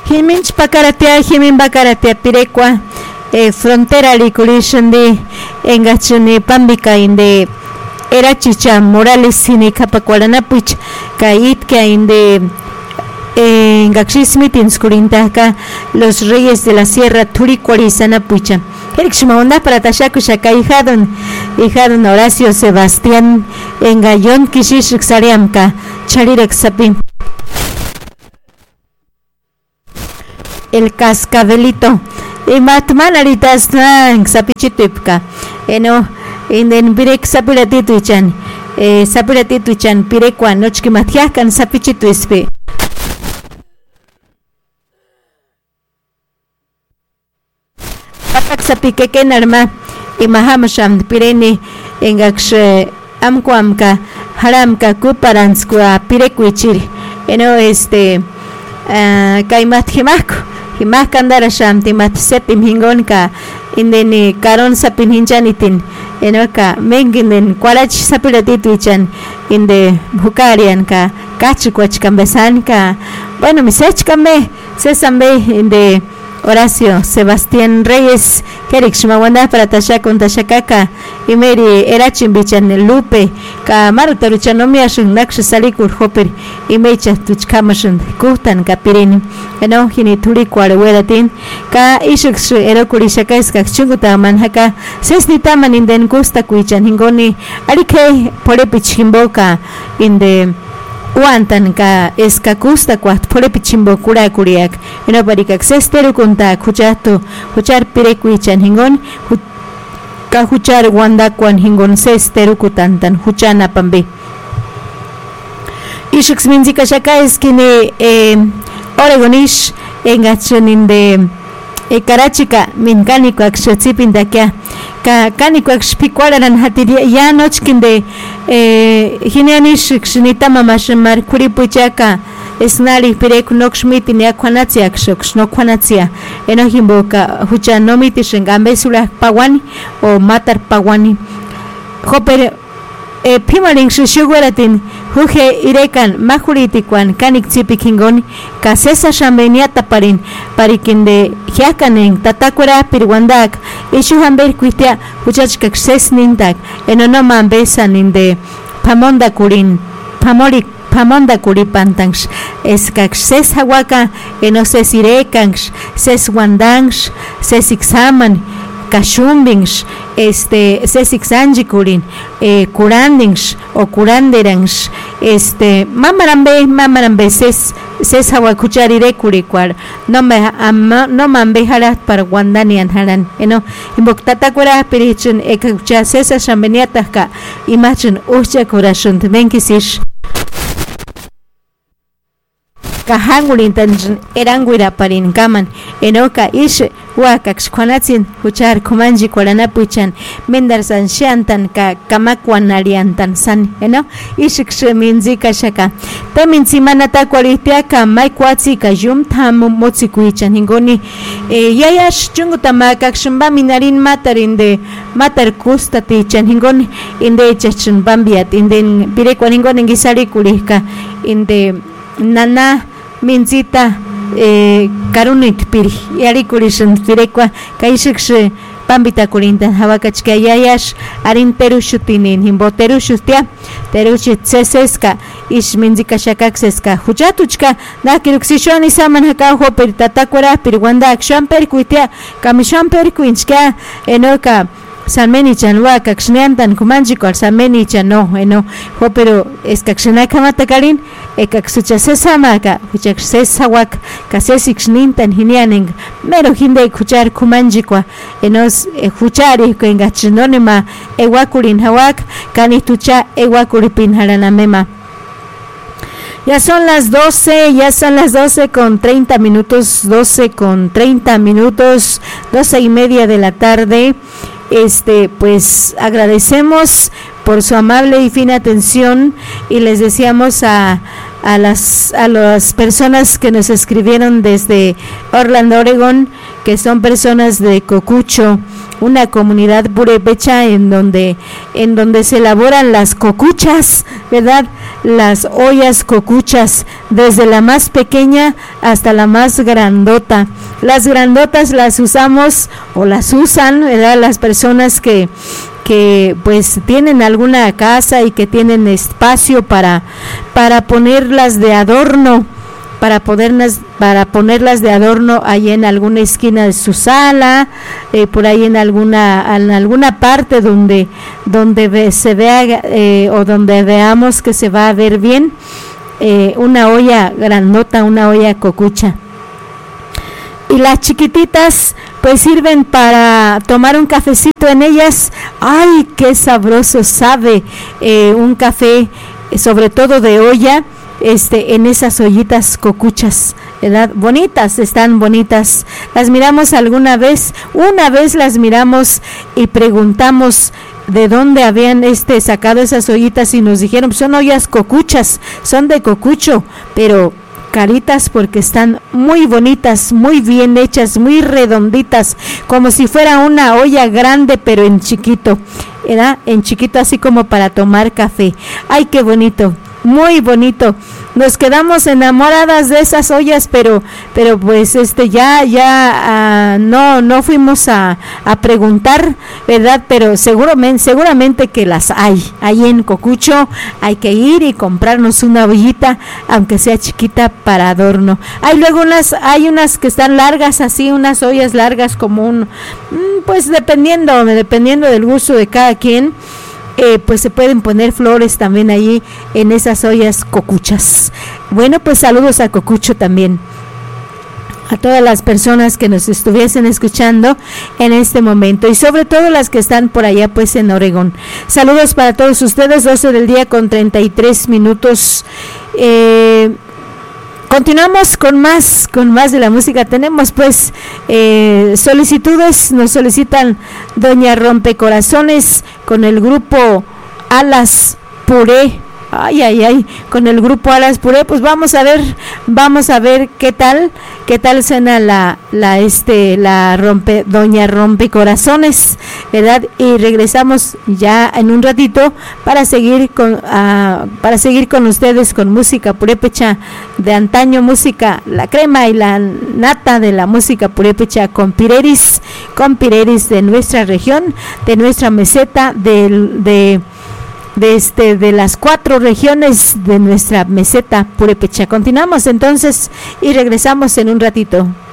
Himinch pakaratia, himin bakaratia pirekwa, frontera likurishandi, engachuni pambika inde erachicha Morales sini kapakuaranapuch, kaitka inde Gaxismitins Curintaka, los reyes de la sierra Turicuarizana Pucha. Erixmaunda para Tashakushaka, hijadon Horacio Sebastián, en Gallón Kishish Xariamka, Charirexapin. El cascabelito. Y Matmanaritas Nang Sapichitipka. Eno, en den Birek Sapiratituchan, Sapiratituchan, Pirequan, Nochkimatiakan Sapichituispe. Sapikeke narma y mahamasham pireni engaksh amkwamka haramka kuparanskua pirekuichiri eno kaimat himak kandarasham timat setim hingonka indeni karon sapin hinchanitin eno ka menginden kwalach sapiratituichan inde bukarian ka kachikwach kambesan ka bueno misechkame sesambe inde Horacio Sebastián Reyes, Kerixmawanda para Tasha con Tashakaka, y Mary Erachimbichan Lupe, Kamarutaruchanomia Shunaksh Salikur Hopper, y Mecha Tuchkamashan, Kutan Kapirin, Enohini Turikuaratin, Ka Ishux Erokurishaka, Chunguta Manhaka, Sesnitaman in den Gusta Kuichan Hingoni, Alike Polepich Himboka in the Wantan ka eskakusta kwat pole pichimbo kura kuriak eno parikak sesteru kunta kuchato kuchar pirekuichan hingon ka kuchar wanda kwan hingon sesteru kutantan huchana pambe ishux minzika shaka eskine Oregonish engachon de Karachika minkaniko akshotsipin dakia ka kaniko akshpikuaran hatiria ya nochkinde hinianish kshnita mamashmar kuripuchaka esnali pirek nokshmiti ne akwanatsia kshoksh nokwanatsia enojimboka hucha nomiti shengambe sula pawani o matar pawani hoper pimaling shuguratin huje irekan majuritikuan kanik tsipikingon kasesa shambeniata parin parikinde hiakanen tatakwara pirwandak ishuhamber kuitia huchachkak sesnindak enonoman besan inde pamonda kurin pamonda kuripantangs eskak ses hawaka enoses irekangs ses wandangsh ses examen kashumbings sesixanji kurin kurandings o kuranderans mamarambe ses hawakucharire kurikwar no mambe harat para wandanian haran imboktata kura pirichun ekucha sesa shambeniataka imachun ucha kurashun tenkisish kahangurin tan eranguira parin kaman enoka ish wakaks kwanatsin huchar kumanji kwaranapuchan mendarsan shantan ka kamakwan aliantan san ishik minzika shaka tamin simanata kwalitiaka maikwatsi ka yumtam motsikuichan hingoni yayash chungutama shimba minarin matarin de matar kustati chan hingoni inde chachun bambiat inde pirekwan hingoni ngisari kulika inde nana minzita karunit piri yari kurishan pirekwa kaishiksh pambita kurinta habakachka yayash arin terushutinin himbo terushutia terushit seseska ish minzika shakakseska hujatuchka nakiruksishoni saman hakaho pertatakwara pirwanda akshan perkuitia kamishan perkuinchka enoka Sameni chanwa kaksneantan kumanjikor sameni chano ho pero eskaksena kamata karin ekaksucha sesamaka huchak sesawak kasesixnintan hinianing mero hinde kuchar kumanjikwa enos huchari kengachinonema ewakurin hawak kanitucha ewakuripin haranamema. Ya son las 12 con 30 minutos, 12:30, 12:30 de la tarde. Pues agradecemos por su amable y fina atención y les deseamos a a las personas que nos escribieron desde Orlando, Oregón, que son personas de Cocucho, una comunidad purépecha en donde se elaboran las cocuchas, ¿verdad? Las ollas cocuchas, desde la más pequeña hasta la más grandota. Las grandotas las usamos o las usan, ¿verdad? Las personas que pues tienen alguna casa y que tienen espacio para ponerlas de adorno, para ponerlas de adorno ahí en alguna esquina de su sala, por ahí en alguna parte donde se vea o donde veamos que se va a ver bien, una olla grandota, una olla cocucha. Y las chiquititas pues sirven para tomar un cafecito en ellas. ¡Ay, qué sabroso sabe un café, sobre todo de olla, en esas ollitas cocuchas, ¿verdad? Bonitas, están bonitas. Las miramos una vez las miramos y preguntamos de dónde habían sacado esas ollitas y nos dijeron, son ollas cocuchas, son de Cocucho, pero caritas porque están muy bonitas, muy bien hechas, muy redonditas, como si fuera una olla grande pero en chiquito, ¿verdad? En chiquito, así como para tomar café. ¡Ay, qué bonito! Muy bonito. Nos quedamos enamoradas de esas ollas, pero pues no fuimos a preguntar, ¿verdad? Pero seguramente que las hay. Ahí en Cocucho hay que ir y comprarnos una ollita, aunque sea chiquita, para adorno. Hay luego hay unas que están largas, así, unas ollas largas como pues dependiendo del gusto de cada quien. Pues se pueden poner flores también ahí en esas ollas cocuchas. Bueno, pues saludos a Cocucho también, a todas las personas que nos estuviesen escuchando en este momento y sobre todo las que están por allá pues en Oregón. Saludos para todos ustedes, 12 del día con 33 minutos. Continuamos con más de la música. Tenemos pues solicitudes. Nos solicitan Doña Rompecorazones con el grupo Alas Puré. Ay, con el grupo Alas Puré. Pues vamos a ver qué tal suena Doña Rompecorazones, ¿verdad? Y regresamos ya en un ratito para seguir con ustedes con música purépecha de antaño, música, la crema y la nata de la música purépecha con pireris de nuestra región, de nuestra meseta, de las 4 regiones de nuestra meseta purépecha. Continuamos entonces y regresamos en un ratito.